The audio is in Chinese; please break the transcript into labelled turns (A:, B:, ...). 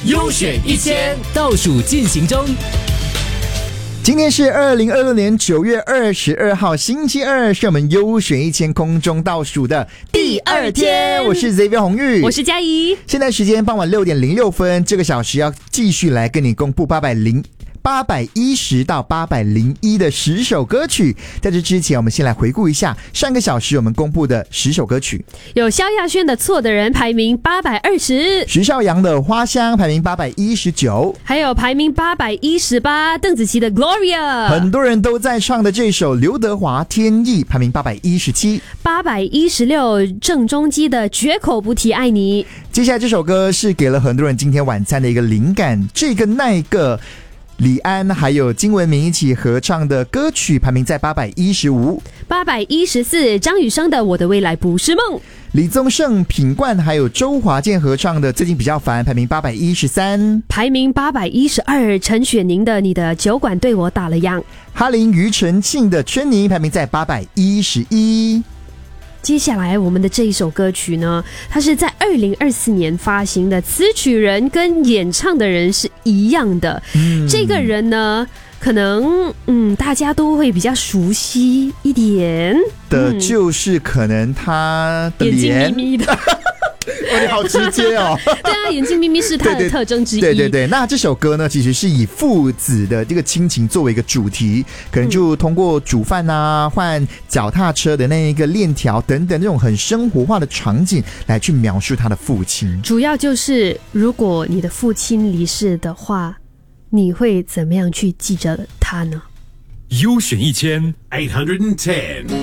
A: 优选1000倒数进行中。
B: 今天是2026年9月22号星期二，是我们优选1000空中倒数的第2天。我是 Xavier 洪玉，
C: 我是嘉怡。
B: 现在时间傍晚6点06分，这个小时要继续来跟你公布810到801的10首歌曲。在这之前，我们先来回顾一下上个小时我们公布的10首歌曲。
C: 有萧亚轩的《错的人》排名820，
B: 徐少阳的《花香》排名819，
C: 还有排名818邓紫棋的《Gloria》，
B: 很多人都在唱的这首刘德华《天意》排名
C: 817，816郑中基的《绝口不提爱你》。
B: 接下来这首歌是给了很多人今天晚餐的一个灵感，这个那个李安还有金文明一起合唱的歌曲，排名在
C: 815，814张雨生的《我的未来不是梦》，
B: 李宗盛、品冠还有周华健合唱的《最近比较烦》，排名813，
C: 排名812陈雪凝的《你的酒馆对我打了烊》，
B: 哈林庾澄庆的《春泥》排名在811。
C: 接下来我们的这一首歌曲呢，它是在2024年发行的，词曲人跟演唱的人是一样的。这个人呢，可能大家都会比较熟悉一点
B: 的，就是可能他的脸
C: 眼睛眯眯的。
B: 你好直接哦。
C: 对啊，眼睛眯眯是他的特征之一。
B: 对，那这首歌呢，其实是以父子的这个亲情作为一个主题，可能就通过煮饭啊、换脚踏车的那一个链条等等这种很生活化的场景来去描述他的父亲。
C: 主要就是如果你的父亲离世的话，你会怎么样去记着他呢？
A: 优选1000 810